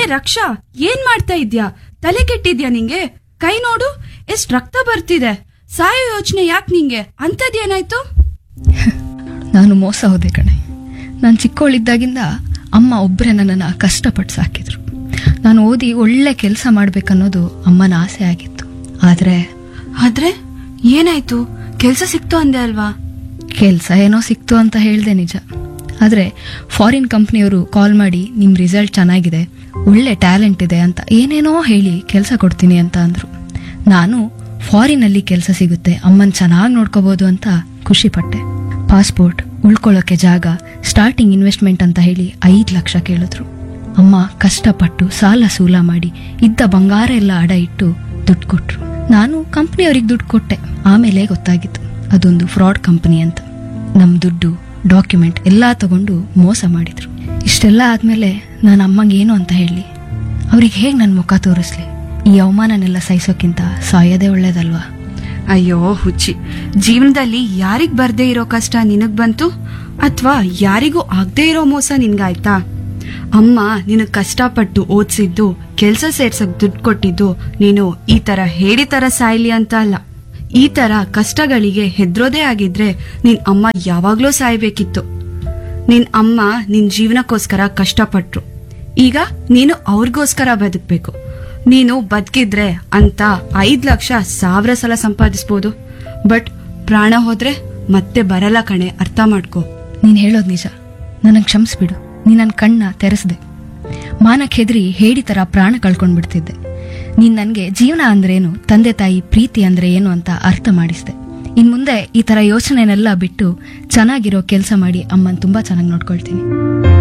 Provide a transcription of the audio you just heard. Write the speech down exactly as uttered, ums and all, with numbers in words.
ರಕ್ಷಾ, ಏನ್ ಮಾಡ್ತಾ ಇದ್ಯಾ? ತಲೆ ಕೆಟ್ಟಿದ್ಯಾ ನಿಂಗೆ? ಕೈ ನೋಡು, ಎಷ್ಟ್ ರಕ್ತ ಬರ್ತಿದೆ. ಸಾಯೋ ಯೋಚನೆ ಯಾಕೆ ನಿಂಗೆ? ಅಂತದೇನಾಯ್ತು? ನಾನು ಮೋಸ ಹೋದೆ ಕಣೆ. ನಾನು ಚಿಕ್ಕವಳಿದ್ದಾಗಿಂದ ಅಮ್ಮ ಒಬ್ಬರೇ ನನ್ನನ್ನು ಕಷ್ಟಪಟ್ಟು ಸಾಕಿದ್ರು. ನಾನು ಓದಿ ಒಳ್ಳೆ ಕೆಲಸ ಮಾಡ್ಬೇಕನ್ನೋದು ಅಮ್ಮನ ಆಸೆ ಆಗಿತ್ತು. ಆದ್ರೆ ಆದ್ರೆ ಏನಾಯ್ತು? ಕೆಲ್ಸ ಸಿಕ್ತು ಅಂದೆ ಅಲ್ವಾ? ಕೆಲಸ ಏನೋ ಸಿಕ್ತು ಅಂತ ಹೇಳ್ದೆ ನಿಜ. ಆದ್ರೆ ಫಾರಿನ್ ಕಂಪ್ನಿಯವರು ಕಾಲ್ ಮಾಡಿ ನಿಮ್ ರಿಸಲ್ಟ್ ಚೆನ್ನಾಗಿದೆ, ಒಳ್ಳೆ ಟ್ಯಾಲೆಂಟ್ ಇದೆ ಅಂತ ಏನೇನೋ ಹೇಳಿ ಕೆಲಸ ಕೊಡ್ತೀನಿ ಅಂತ ಅಂದ್ರು. ನಾನು ಫಾರಿನಲ್ಲಿ ಕೆಲಸ ಸಿಗುತ್ತೆ, ಅಮ್ಮನ್ ಚೆನ್ನಾಗಿ ನೋಡ್ಕೋಬಹುದು ಅಂತ ಖುಷಿ ಪಟ್ಟೆ. ಪಾಸ್ಪೋರ್ಟ್, ಉಳ್ಕೊಳ್ಳೋಕೆ ಜಾಗ, ಸ್ಟಾರ್ಟಿಂಗ್ ಇನ್ವೆಸ್ಟ್ಮೆಂಟ್ ಅಂತ ಹೇಳಿ ಐದು ಲಕ್ಷ ಕೇಳಿದ್ರು. ಅಮ್ಮ ಕಷ್ಟಪಟ್ಟು ಸಾಲ ಸೂಲ ಮಾಡಿ ಇದ್ದ ಬಂಗಾರ ಎಲ್ಲ ಅಡ ಇಟ್ಟು ದುಡ್ಡು ಕೊಟ್ರು. ನಾನು ಕಂಪ್ನಿಯವ್ರಿಗೆ ದುಡ್ಡು ಕೊಟ್ಟೆ. ಆಮೇಲೆ ಗೊತ್ತಾಗಿತ್ತು ಅದೊಂದು ಫ್ರಾಡ್ ಕಂಪನಿ ಅಂತ. ನಮ್ ದುಡ್ಡು, ಡಾಕ್ಯುಮೆಂಟ್ ಎಲ್ಲಾ ತಗೊಂಡು ಮೋಸ ಮಾಡಿದ್ರು. ಇಷ್ಟೆಲ್ಲ ಆದ್ಮೇಲೆ ನಾನು ಅಮ್ಮಂಗೆ ಏನು ಅಂತ ಹೇಳಿ, ಅವ್ರಿಗೆ ಹೇಗ್ ನನ್ ಮುಖ ತೋರಿಸ್ಲಿ? ಈ ಅವಮಾನನೆಲ್ಲ ಸಹಿಸೋಕ್ಕಿಂತ ಸಾಯೋದೇ ಒಳ್ಳೇದಲ್ವಾ? ಅಯ್ಯೋ ಹುಚ್ಚಿ, ಜೀವನದಲ್ಲಿ ಯಾರಿಗ್ ಬರ್ದೇ ಇರೋ ಕಷ್ಟ ನಿನಗ್ ಬಂತು, ಅಥವಾ ಯಾರಿಗೂ ಆಗದೆ ಇರೋ ಮೋಸ ನಿನ್ಗಾಯ್ತಾ? ಅಮ್ಮ ನಿನಗ್ ಕಷ್ಟಪಟ್ಟು ಓದ್ಸಿದ್ದು, ಕೆಲ್ಸ ಸೇರ್ಸಕ್ ದುಡ್ಡು ಕೊಟ್ಟಿದ್ದು ನೀನು ಈ ತರ ಹೇಳಿ ತರ ಸಾಯ್ಲಿ ಅಂತ ಅಲ್ಲ. ಈ ತರ ಕಷ್ಟಗಳಿಗೆ ಹೆದ್ರೋದೇ ಆಗಿದ್ರೆ ನಿನ್ ಅಮ್ಮ ಯಾವಾಗ್ಲೂ ಸಾಯ್ಬೇಕಿತ್ತು. ನಿನ್ ಅಮ್ಮ ನಿನ್ ಜೀವನಕ್ಕೋಸ್ಕರ ಕಷ್ಟಪಟ್ರು. ಈಗ ನೀನು ಅವ್ರಿಗೋಸ್ಕರ ಬದುಕ್ಬೇಕು. ನೀನು ಬದುಕಿದ್ರೆ ಅಂತ ಐದ್ ಲಕ್ಷ ಸಾವಿರ ಸಲ ಸಂಪಾದಿಸ್ಬೋದು. ಬಟ್ ಪ್ರಾಣ ಹೋದ್ರೆ ಮತ್ತೆ ಬರಲ್ಲ ಕಣೆ, ಅರ್ಥ ಮಾಡ್ಕೋ. ನೀನ್ ಹೇಳೋದ್ ನಿಜ. ನನಗ್ ಕ್ಷಮಿಸ್ಬಿಡು. ನೀನ್ ನನ್ ಕಣ್ಣ ತೆರೆಸ್ದೆ. ಮಾನಕ್ ಹೆದ್ರಿ ಹೇಡಿ ತರ ಪ್ರಾಣ ಕಳ್ಕೊಂಡ್ಬಿಡ್ತಿದ್ದೆ. ನೀನ್ ನನ್ಗೆ ಜೀವನ ಅಂದ್ರೇನು, ತಂದೆ ತಾಯಿ ಪ್ರೀತಿ ಅಂದ್ರೆ ಏನು ಅಂತ ಅರ್ಥ ಮಾಡಿಸ್ದೆ. ಇನ್ ಮುಂದೆ ಈ ತರ ಯೋಚನೆನೆಲ್ಲ ಬಿಟ್ಟು ಚೆನ್ನಾಗಿರೋ ಕೆಲಸ ಮಾಡಿ ಅಮ್ಮನ್ ತುಂಬಾ ಚೆನ್ನಾಗಿ ನೋಡ್ಕೊಳ್ತೀನಿ.